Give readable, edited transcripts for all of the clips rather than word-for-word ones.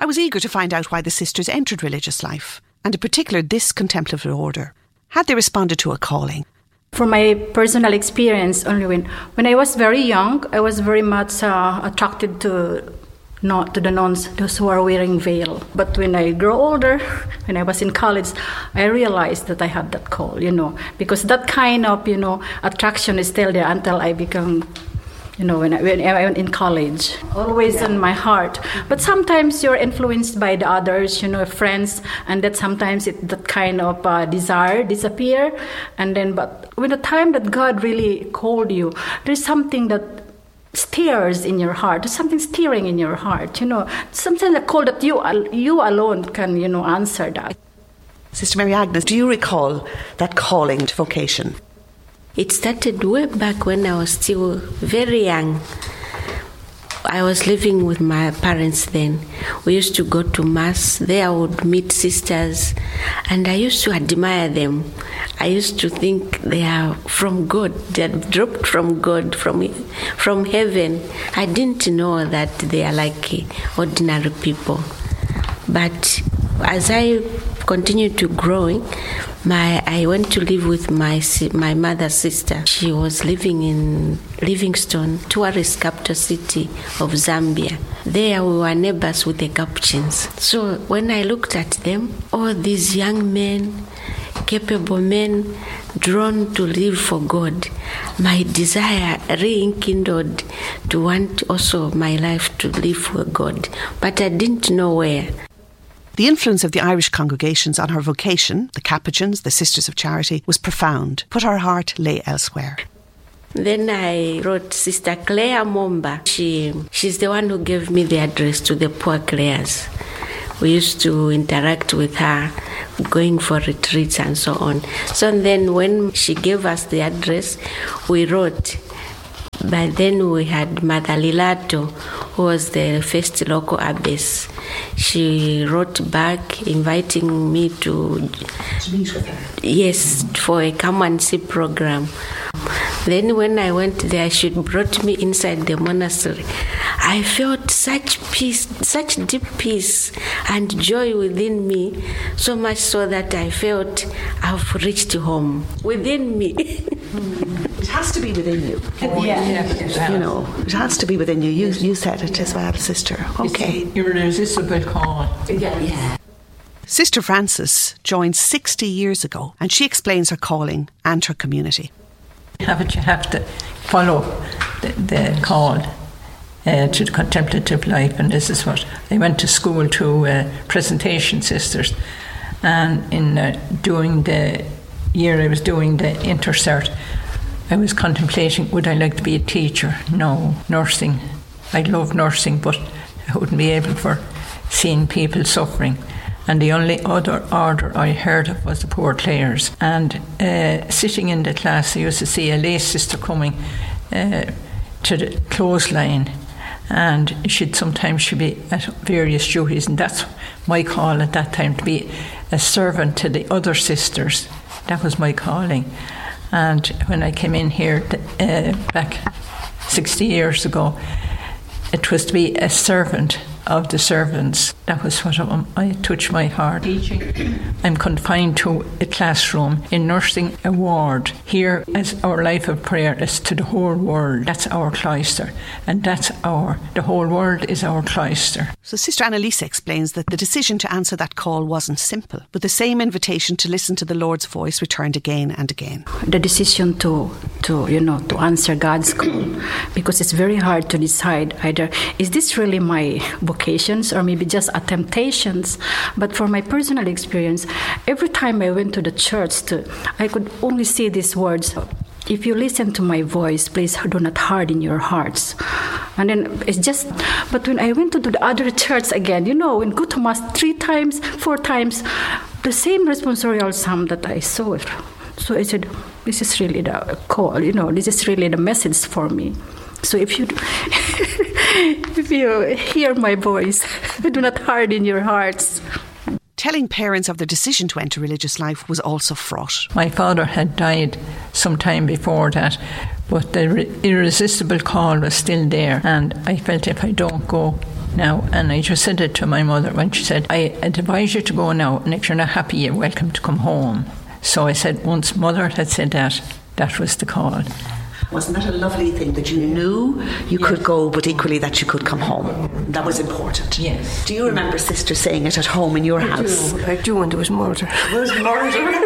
I was eager to find out why the sisters entered religious life, and in particular this contemplative order. Had they responded to a calling? For my personal experience, only when I was very young, I was very much attracted to the nuns, those who are wearing veil. But when I grow older, when I was in college, I realized that I had that call, because that kind of, attraction is still there until I become, when I went in college, always in my heart. But sometimes you're influenced by the others, friends, and that sometimes that kind of desire disappear. And then, but when the time that God really called you, there's something that stirs in your heart. There's something stirring in your heart, something that call that you alone can, answer that. Sister Mary Agnes, do you recall that calling to vocation? It started way back when I was still very young. I was living with my parents then. We used to go to Mass. There I would meet sisters, and I used to admire them. I used to think they are from God. They are dropped from God, from heaven. I didn't know that they are like ordinary people. But as I continued to grow, I went to live with my mother's sister. She was living in Livingstone, tourist capital city of Zambia. There we were neighbors with the Capuchins. So when I looked at them, all these young men, capable men, drawn to live for God, my desire rekindled to want also my life to live for God. But I didn't know where. The influence of the Irish congregations on her vocation, the Capuchins, the Sisters of Charity, was profound, but her heart lay elsewhere. Then I wrote Sister Claire Momba. She's the one who gave me the address to the poor Clares. We used to interact with her, going for retreats and so on. So then when she gave us the address, we wrote. By then we had Mother Lilato, who was the first local abbess. She wrote back inviting me to meet with her. Yes, for a come and see program. Then when I went there, she brought me inside the monastery. I felt such peace, such deep peace and joy within me, so much so that I felt I've reached home within me. It has to be within you. It has to be within you. You said it as well, sister. Okay. Irresistible call. Yeah. Sister Frances joined 60 years ago, and she explains her calling and her community. You have to follow the call to the contemplative life, and this is what I went to school to presentation sisters, and in doing the year I was doing the intercert, I was contemplating, would I like to be a teacher? No. Nursing, I love nursing, but I wouldn't be able for seeing people suffering. And the only other order I heard of was the Poor Clares. And sitting in the class, I used to see a lay sister coming to the clothesline, and she'd be at various duties, and that's my call at that time, to be a servant to the other sisters. That was my calling. And when I came in here back 60 years ago, it was to be a servant of the servants. That was what I touched my heart. Teaching, I'm confined to a classroom. In nursing, a ward. Here, as our life of prayer is to the whole world. That's our cloister, and the whole world is our cloister. So Sister Annalisa explains that the decision to answer that call wasn't simple, but the same invitation to listen to the Lord's voice returned again and again. The decision to answer God's call, because it's very hard to decide either, is this really my vocations or maybe just a temptations? But for my personal experience, every time I went to the church, I could only see these words: if you listen to my voice, please do not harden your hearts. And then it's just, but when I went to the other church again, and go to Mass 3 times, 4 times, the same responsorial psalm that I saw. So I said, this is really the call, this is really the message for me. So if you hear my voice, do not harden your hearts. Telling parents of their decision to enter religious life was also fraught. My father had died some time before that, but the irresistible call was still there, and I felt if I don't go, now, and I just said it to my mother when she said, I advise you to go now, and if you're not happy, you're welcome to come home. So I said, once Mother had said that, that was the call. Wasn't that a lovely thing, that you knew you could go, but equally that you could come home? That was important. Yes. Do you remember Sister saying it at home in your house? I do, and there was murder. There was murder?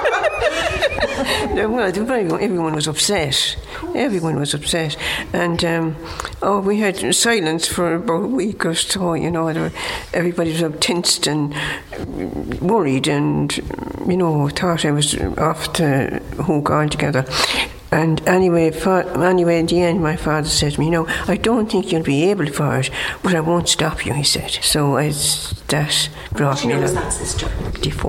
Well, everyone was upset. Everyone was upset. And we had silence for about a week or so, you know. Everybody was tensed and worried and, you know, thought I was off the hook altogether. And anyway, in the end, my father said to me, I don't think you'll be able for it, but I won't stop you, he said. So that brought me... What year was that, Sister? 1964.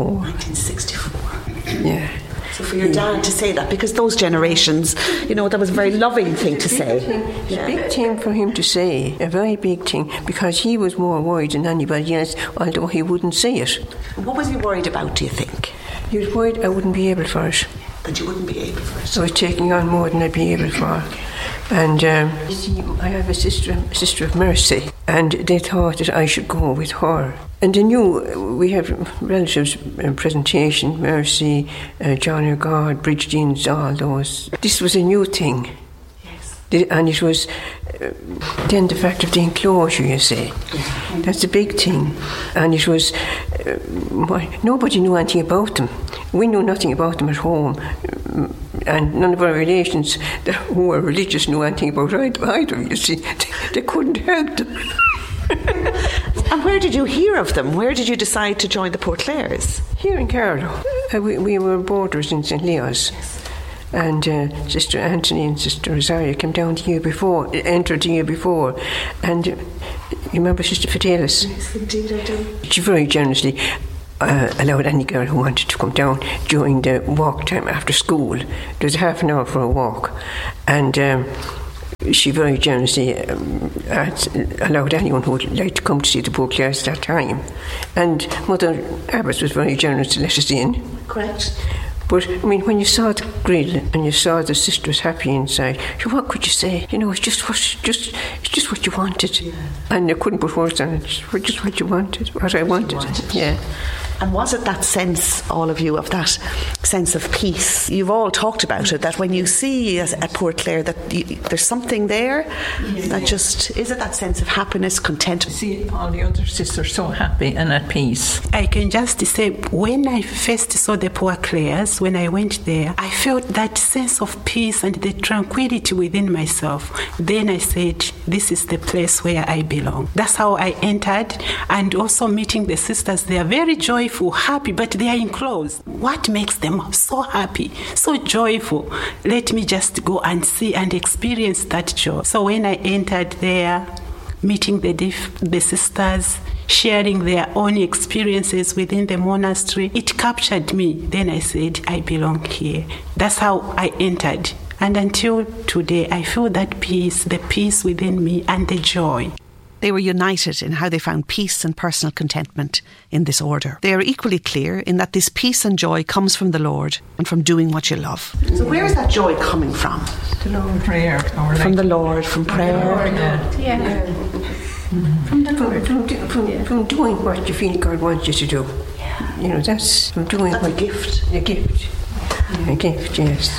1964. Yeah. So for your dad to say that, because those generations, that was a very loving thing to say. It's a big thing for him to say, a very big thing, because he was more worried than anybody else, although he wouldn't say it. What was he worried about, do you think? He was worried I wouldn't be able for it. That you wouldn't be able for it? I was taking on more than I'd be able for. And you see, I have a sister of Mercy, and they thought that I should go with her. And they knew we had relatives in Presentation, Mercy, John O'Gard, Bridgetines, all those. This was a new thing. Yes. And it was then the fact of the enclosure, you see. That's a big thing. And it was, nobody knew anything about them. We knew nothing about them at home. And none of our relations who were religious knew anything about either, you see. They couldn't help them. And where did you hear of them? Where did you decide to join the Portlares? Here in Carlow. We were boarders in St. Leo's. And Sister Anthony and Sister Rosaria came down entered the year before. And you remember Sister Fidelis? Yes, indeed I do. She very generously allowed any girl who wanted to come down during the walk time after school. There was half an hour for a walk. And she very generously allowed anyone who would like to come to see the Portlares at that time. And Mother Abbott was very generous to let us in. Correct. But, I mean, when you saw the grill and you saw the sisters happy inside, what could you say? It's just what you wanted. Yeah. And you couldn't put words on it. Just what you wanted, what I wanted. Yeah. And was it that sense, all of you, of that sense of peace? You've all talked about it, that when you see at Portlair that there's something there that just... Is it that sense of happiness, contentment? See all the other sisters so happy and at peace. I can just say, when I first saw the Portlairs, when I went there, I felt that sense of peace and the tranquility within myself. Then I said, this is the place where I belong. That's how I entered. And also meeting the sisters, they are very joyful, happy, but they are enclosed. What makes them so happy, so joyful? Let me just go and see and experience that joy. So when I entered there, meeting the sisters, sharing their own experiences within the monastery, it captured me. Then I said, I belong here. That's how I entered. And until today, I feel that peace, the peace within me and the joy. They were united in how they found peace and personal contentment in this order. They are equally clear in that this peace and joy comes from the Lord and from doing what you love. So where is that joy coming from? The Lord, prayer. From the Lord, from prayer. From the Lord. From doing what you feel God wants you to do. Yeah. That's from doing that's a gift. A gift. Yeah, a gift, yes.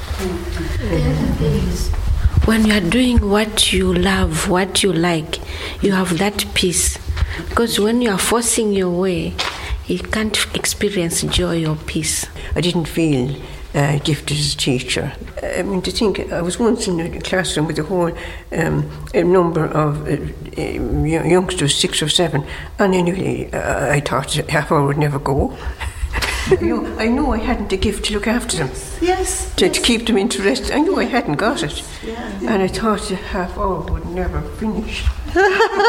When you are doing what you love, what you like, you have that peace. Because when you are forcing your way, you can't experience joy or peace. I didn't feel gifted as a teacher. I mean, to think, I was once in a classroom with a whole number of youngsters, 6 or 7, and anyway, I thought half hour would never go. I knew I hadn't the gift to look after them. Yes. To keep them interested. I knew I hadn't got it. Yeah. And I thought the half hour would never finish.